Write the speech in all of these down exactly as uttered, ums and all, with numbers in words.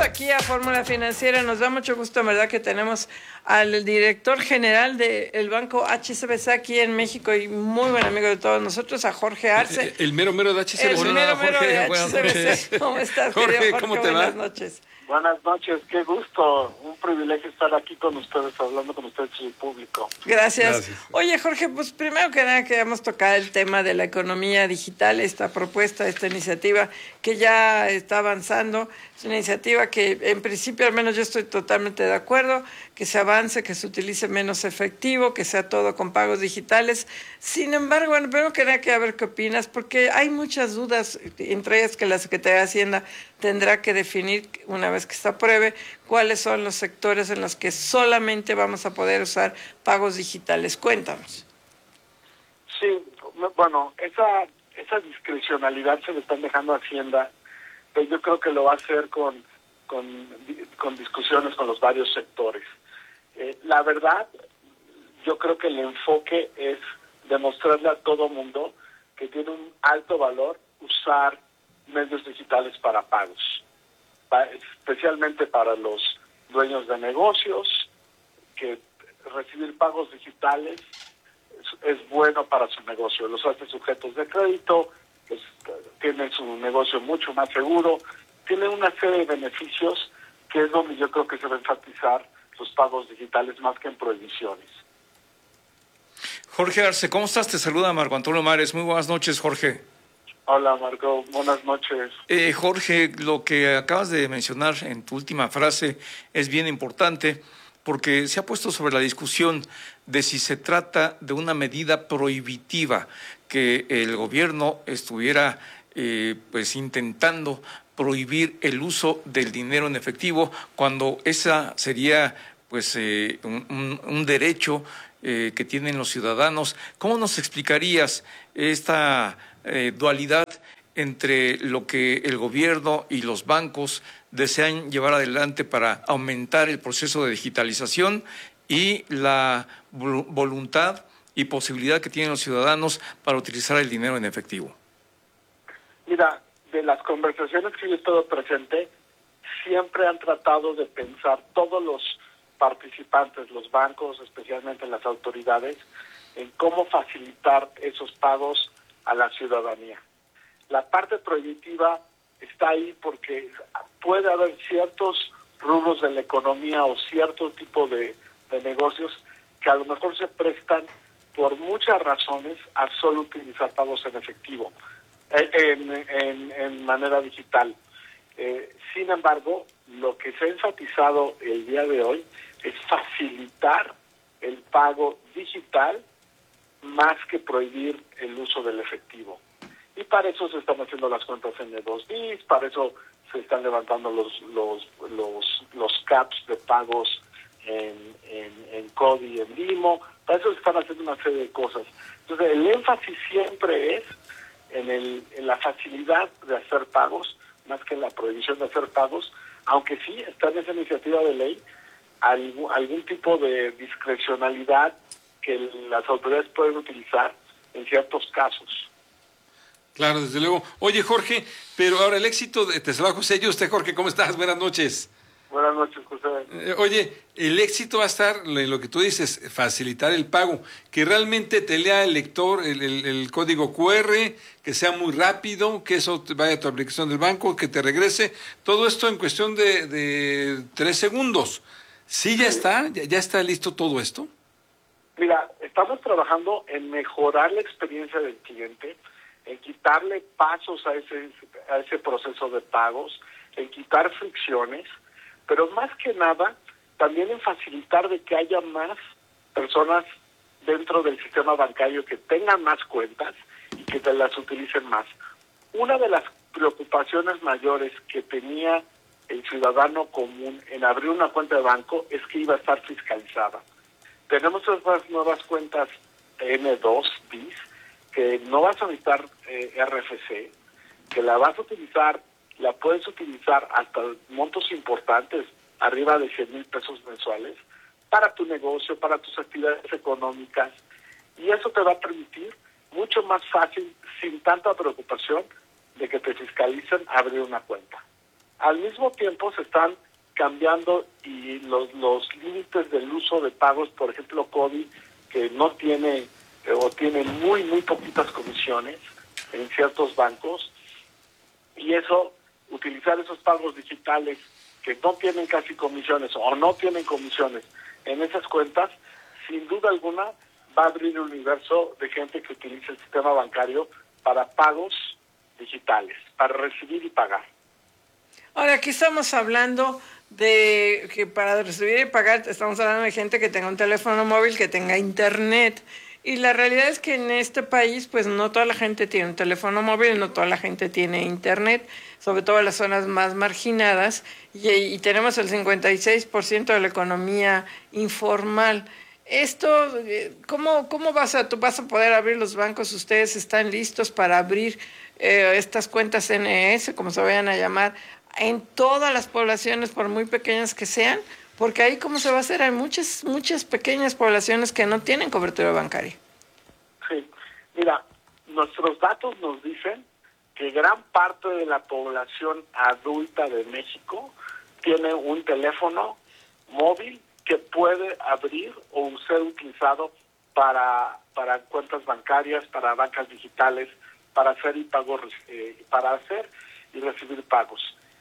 aquí a Fórmula Financiera. Nos da mucho gusto, en verdad, que tenemos al director general del banco H S B C aquí en México y muy buen amigo de todos nosotros, a Jorge Arce. El, el mero mero de H S B C. El mero mero Jorge, de H S B C. ¿Cómo estás, Jorge, querido Jorge? ¿cómo te Buenas va? noches. Buenas noches, qué gusto, un privilegio estar aquí con ustedes, hablando con ustedes y el público. Gracias. Gracias. Oye, Jorge, pues primero que nada queríamos tocar el tema de la economía digital, esta propuesta, esta iniciativa que ya está avanzando. Es una iniciativa que en principio, al menos yo estoy totalmente de acuerdo, que se avance, que se utilice menos efectivo, que sea todo con pagos digitales. Sin embargo, bueno, primero que nada quería ver qué opinas, porque hay muchas dudas, entre ellas que la Secretaría de Hacienda tendrá que definir, una vez que se apruebe, cuáles son los sectores en los que solamente vamos a poder usar pagos digitales. Cuéntanos. Sí, bueno, esa esa discrecionalidad se le están dejando a Hacienda, pero yo creo que lo va a hacer con, con, con discusiones con los varios sectores. Eh, la verdad, yo creo que el enfoque es demostrarle a todo mundo que tiene un alto valor usar medios digitales para pagos, especialmente para los dueños de negocios, que recibir pagos digitales es, es bueno para su negocio, los hace sujetos de crédito, pues, tienen su negocio mucho más seguro, tiene una serie de beneficios que es donde yo creo que se va a enfatizar los pagos digitales más que en prohibiciones. Jorge Arce, ¿cómo estás? Te saluda Marco Antonio Mares. Muy buenas noches, Jorge. Hola, Marco. Buenas noches. Eh, Jorge, lo que acabas de mencionar en tu última frase es bien importante porque se ha puesto sobre la discusión de si se trata de una medida prohibitiva, que el gobierno estuviera eh, pues intentando prohibir el uso del dinero en efectivo, cuando esa sería pues eh, un, un, un derecho eh, que tienen los ciudadanos. ¿Cómo nos explicarías esta eh, dualidad entre lo que el gobierno y los bancos desean llevar adelante para aumentar el proceso de digitalización y la voluntad y posibilidad que tienen los ciudadanos para utilizar el dinero en efectivo? Mira, de las conversaciones que yo he estado presente, siempre han tratado de pensar todos los participantes, los bancos, especialmente las autoridades, en cómo facilitar esos pagos a la ciudadanía. La parte prohibitiva está ahí porque puede haber ciertos rubros de la economía o cierto tipo de, de negocios que a lo mejor se prestan por muchas razones a solo utilizar pagos en efectivo, en, en, en manera digital. Eh, sin embargo, lo que se ha enfatizado el día de hoy es facilitar el pago digital más que prohibir el uso del efectivo. Y para eso se están haciendo las cuentas N dos B I S, para eso se están levantando los los los, los caps de pagos en, en, en C O D I y en Limo, para eso se están haciendo una serie de cosas. Entonces, el énfasis siempre es en, el, en la facilidad de hacer pagos, más que en la prohibición de hacer pagos, aunque sí está en esa iniciativa de ley algún, algún tipo de discrecionalidad que las autoridades pueden utilizar en ciertos casos. Claro, desde luego. Oye, Jorge, pero ahora el éxito de... Te saluda José. ¿Y usted, Jorge, cómo estás? Buenas noches. Buenas noches, José. Eh, oye, el éxito va a estar en lo que tú dices, facilitar el pago, que realmente te lea el lector, el, el, el código cu erre, que sea muy rápido, que eso te vaya a tu aplicación del banco, que te regrese. Todo esto en cuestión de, de tres segundos. ¿Sí ya está? ¿Ya, ya está listo todo esto? Mira, estamos trabajando en mejorar la experiencia del cliente, en quitarle pasos a ese, a ese proceso de pagos, en quitar fricciones, pero más que nada, también en facilitar de que haya más personas dentro del sistema bancario que tengan más cuentas y que te las utilicen más. Una de las preocupaciones mayores que tenía el ciudadano común en abrir una cuenta de banco es que iba a estar fiscalizada. Tenemos esas nuevas cuentas N dos B I S, que no vas a necesitar eh, R F C, que la vas a utilizar, la puedes utilizar hasta montos importantes, arriba de cien mil pesos mensuales, para tu negocio, para tus actividades económicas, y eso te va a permitir mucho más fácil, sin tanta preocupación de que te fiscalicen, abrir una cuenta. Al mismo tiempo se están cambiando y los, los límites del uso de pagos, por ejemplo, Cody, que no tiene eh, o tiene muy, muy poquitas comisiones en ciertos bancos, y eso, utilizar esos pagos digitales que no tienen casi comisiones o no tienen comisiones en esas cuentas, sin duda alguna va a abrir un universo de gente que utiliza el sistema bancario para pagos digitales, para recibir y pagar. Ahora, aquí estamos hablando de que para recibir y pagar estamos hablando de gente que tenga un teléfono móvil, que tenga internet. Y la realidad es que en este país, pues no toda la gente tiene un teléfono móvil, no toda la gente tiene internet, sobre todo en las zonas más marginadas, y, y tenemos el cincuenta y seis por ciento de la economía informal. Esto, ¿cómo, cómo vas a, tú vas a poder abrir los bancos? ¿Ustedes están listos para abrir eh, estas cuentas N S, como se vayan a llamar, en todas las poblaciones, por muy pequeñas que sean? Porque ahí, ¿cómo se va a hacer? Hay muchas, muchas pequeñas poblaciones que no tienen cobertura bancaria. Sí, mira, nuestros datos nos dicen que gran parte de la población adulta de México tiene un teléfono móvil que puede abrir o ser utilizado para, para cuentas bancarias, para bancas digitales, para hacer y pagos, eh, para hacer y recibir pagos.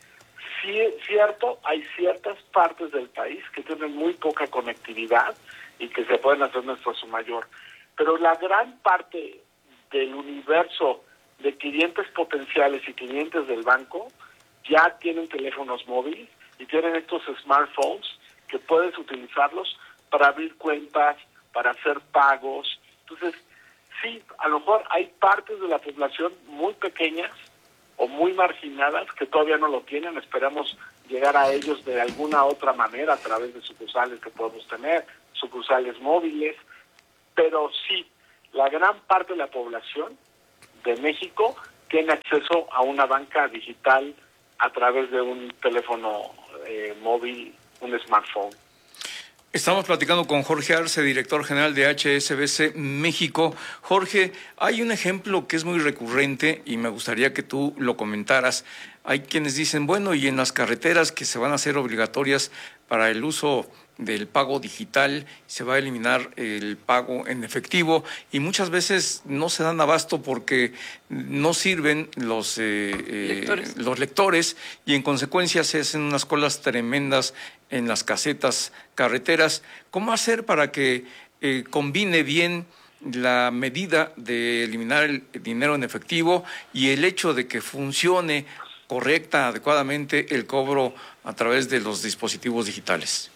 Sí, es cierto, hay ciertas partes del país que tienen muy poca conectividad y que se pueden hacer un esfuerzo mayor, pero la gran parte del universo de clientes potenciales y clientes del banco ya tienen teléfonos móviles y tienen estos smartphones que puedes utilizarlos para abrir cuentas, para hacer pagos. Entonces, sí, a lo mejor hay partes de la población muy pequeñas o muy marginadas que todavía no lo tienen. Esperamos llegar a ellos de alguna otra manera a través de sucursales que podemos tener, sucursales móviles, pero sí, la gran parte de la población de México tiene acceso a una banca digital a través de un teléfono eh, móvil, un smartphone. Estamos platicando con Jorge Arce, director general de H S B C México. Jorge, hay un ejemplo que es muy recurrente y me gustaría que tú lo comentaras. Hay quienes dicen, bueno, y en las carreteras que se van a hacer obligatorias para el uso del pago digital, se va a eliminar el pago en efectivo y muchas veces no se dan abasto porque no sirven los, eh, lectores. Eh, los lectores y en consecuencia se hacen unas colas tremendas en las casetas carreteras. ¿Cómo hacer para que eh, combine bien la medida de eliminar el dinero en efectivo y el hecho de que funcione correcta, adecuadamente el cobro a través de los dispositivos digitales?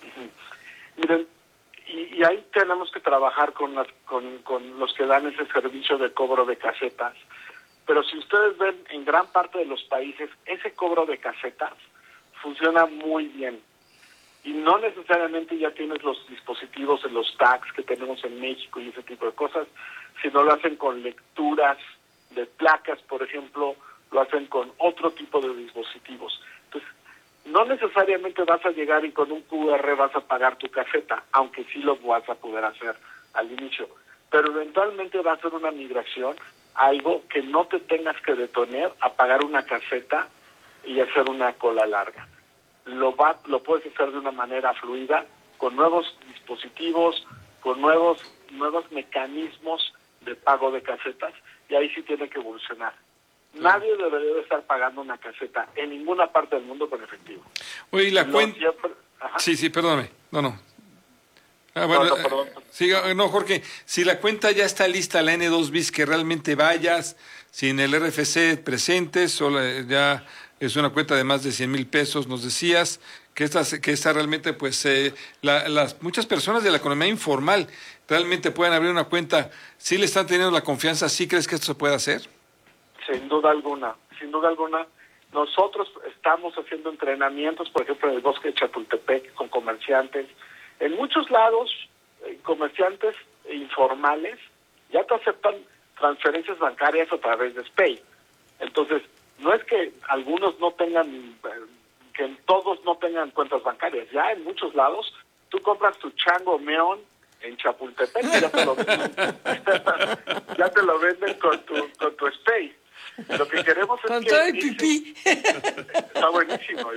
Miren, y, y ahí tenemos que trabajar con, las, con, con los que dan ese servicio de cobro de casetas. Pero si ustedes ven, en gran parte de los países, ese cobro de casetas funciona muy bien. Y no necesariamente ya tienes los dispositivos en los tags que tenemos en México y ese tipo de cosas, sino lo hacen con lecturas de placas, por ejemplo, lo hacen con otro tipo de dispositivos. Entonces, no necesariamente vas a llegar y con un Q R vas a pagar tu caseta, aunque sí lo vas a poder hacer al inicio. Pero eventualmente va a ser una migración, algo que no te tengas que detener a pagar una caseta y hacer una cola larga. Lo, va, lo puedes hacer de una manera fluida, con nuevos dispositivos, con nuevos, nuevos mecanismos de pago de casetas, y ahí sí tiene que evolucionar. Nadie debería de estar pagando una caseta en ninguna parte del mundo con efectivo. Oye, y la no, cuenta... Siempre... Sí, sí, perdóname. No, no. Ah, bueno, no, no, perdón. Eh, sí, no, Jorge, si la cuenta ya está lista, la N dos bis, que realmente vayas, sin el R F C presente, solo ya es una cuenta de más de cien mil pesos, nos decías, que esta, que esta realmente, pues, eh, la, las muchas personas de la economía informal realmente pueden abrir una cuenta. ¿Sí le están teniendo la confianza? ¿Sí crees que esto se puede hacer? Sin duda alguna, sin duda alguna. Nosotros estamos haciendo entrenamientos, por ejemplo, en el bosque de Chapultepec, con comerciantes. En muchos lados, eh, comerciantes informales ya te aceptan transferencias bancarias a través de SPAY. Entonces, no es que algunos no tengan, eh, que todos no tengan cuentas bancarias. Ya en muchos lados, tú compras tu chango meón en Chapultepec y ya te lo venden, ya te lo venden con tu, con tu SPAY. Lo que queremos es Con que... todo el pipí. Está buenísimo.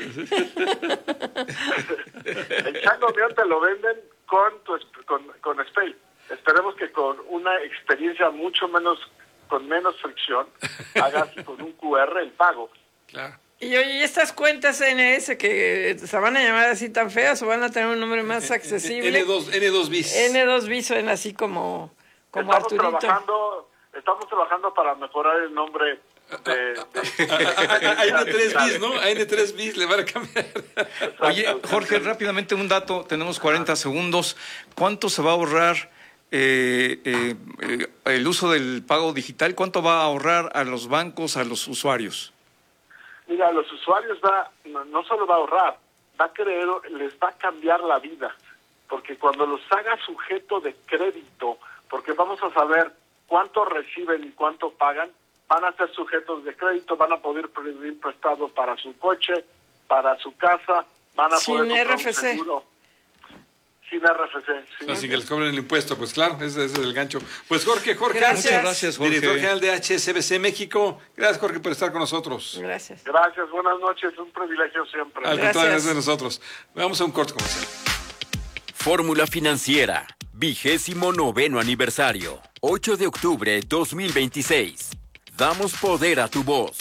El chango mío te lo venden con, tu, con, con Spay. Esperemos que con una experiencia mucho menos, con menos fricción, hagas con un cu erre el pago. Claro. Y oye, ¿y estas cuentas ene ese que se van a llamar así tan feas o van a tener un nombre más accesible? ene dos, ene dos bis. ene dos bis suena así como, como Estamos Arturito. trabajando, estamos trabajando para mejorar el nombre de... de- A ene tres bis, ¿no? A ene tres bis le van a cambiar. Oye, Jorge, rápidamente un dato, tenemos cuarenta segundos. ¿Cuánto se va a ahorrar eh, eh, eh, el uso del pago digital? ¿Cuánto va a ahorrar a los bancos, a los usuarios? Mira, a los usuarios va, no, no solo va a ahorrar, va a creer, les va a cambiar la vida, porque cuando los haga sujeto de crédito, porque vamos a saber cuánto reciben y cuánto pagan, van a ser sujetos de crédito, van a poder pedir prestado para su coche, para su casa, van a Sin poder comprar R F C. un seguro. Sin R F C, sí. Así que les cobren el impuesto, pues claro, ese, ese es el gancho. Pues Jorge, Jorge. Gracias. Muchas gracias, Jorge. Director general de H S B C México. Gracias, Jorge, por estar con nosotros. Gracias. Gracias, buenas noches, un privilegio siempre. Al Gracias. contrario, es de nosotros. Vamos a un corte comercial. Fórmula Financiera, vigésimo noveno aniversario, ocho de octubre dos mil veintiséis. Damos poder a tu voz.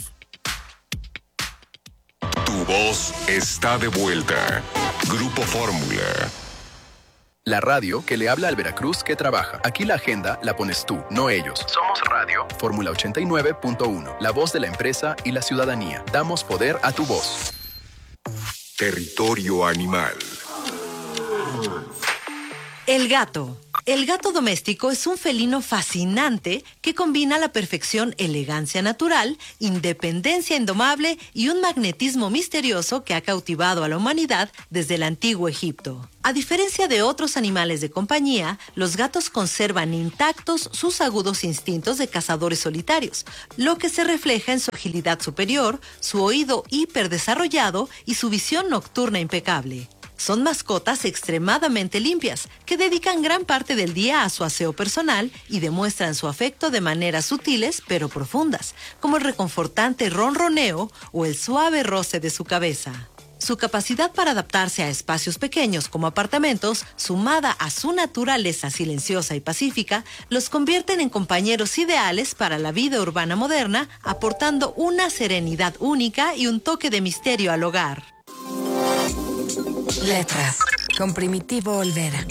Tu voz está de vuelta. Grupo Fórmula. La radio que le habla al Veracruz que trabaja. Aquí la agenda la pones tú, no ellos. Somos Radio. Fórmula ochenta y nueve punto uno. La voz de la empresa y la ciudadanía. Damos poder a tu voz. Territorio animal. El gato. El gato doméstico es un felino fascinante que combina a la perfección elegancia natural, independencia indomable y un magnetismo misterioso que ha cautivado a la humanidad desde el antiguo Egipto. A diferencia de otros animales de compañía, los gatos conservan intactos sus agudos instintos de cazadores solitarios, lo que se refleja en su agilidad superior, su oído hiperdesarrollado y su visión nocturna impecable. Son mascotas extremadamente limpias, que dedican gran parte del día a su aseo personal y demuestran su afecto de maneras sutiles pero profundas, como el reconfortante ronroneo o el suave roce de su cabeza. Su capacidad para adaptarse a espacios pequeños como apartamentos, sumada a su naturaleza silenciosa y pacífica, los convierten en compañeros ideales para la vida urbana moderna, aportando una serenidad única y un toque de misterio al hogar. Letras, con Primitivo Olvera.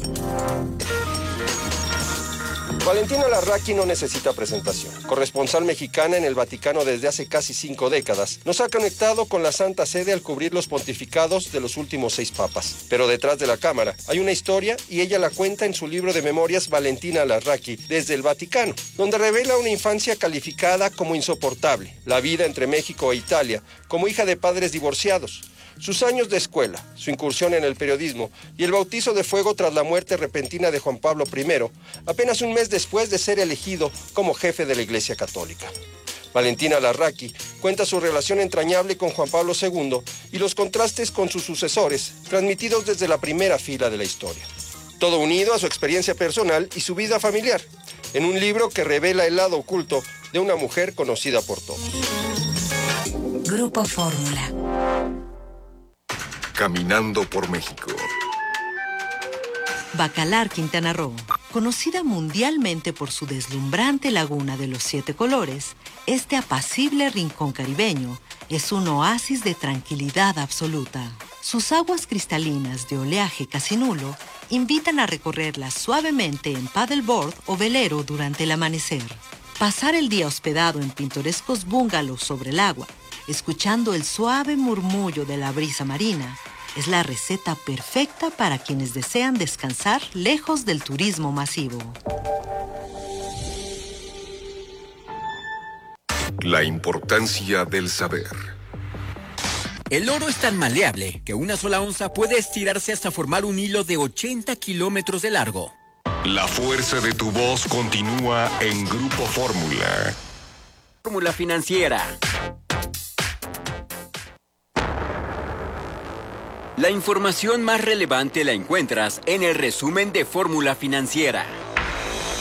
Valentina Larraqui no necesita presentación. Corresponsal mexicana en el Vaticano desde hace casi cinco décadas, nos ha conectado con la Santa Sede al cubrir los pontificados de los últimos seis papas. Pero detrás de la cámara hay una historia y ella la cuenta en su libro de memorias Valentina Larraqui desde el Vaticano, donde revela una infancia calificada como insoportable, la vida entre México e Italia, como hija de padres divorciados, sus años de escuela, su incursión en el periodismo y el bautizo de fuego tras la muerte repentina de Juan Pablo primero, apenas un mes después de ser elegido como jefe de la Iglesia Católica. Valentina Larraqui cuenta su relación entrañable con Juan Pablo segundo y los contrastes con sus sucesores, transmitidos desde la primera fila de la historia. Todo unido a su experiencia personal y su vida familiar, en un libro que revela el lado oculto de una mujer conocida por todos. Grupo Fórmula. Caminando por México. Bacalar, Quintana Roo. Conocida mundialmente por su deslumbrante laguna de los siete colores, este apacible rincón caribeño es un oasis de tranquilidad absoluta. Sus aguas cristalinas de oleaje casi nulo invitan a recorrerlas suavemente en paddleboard o velero durante el amanecer. Pasar el día hospedado en pintorescos bungalows sobre el agua, escuchando el suave murmullo de la brisa marina, es la receta perfecta para quienes desean descansar lejos del turismo masivo. La importancia del saber. El oro es tan maleable que una sola onza puede estirarse hasta formar un hilo de ochenta kilómetros de largo. La fuerza de tu voz continúa en Grupo Fórmula. Fórmula Financiera. La información más relevante la encuentras en el resumen de Fórmula Financiera.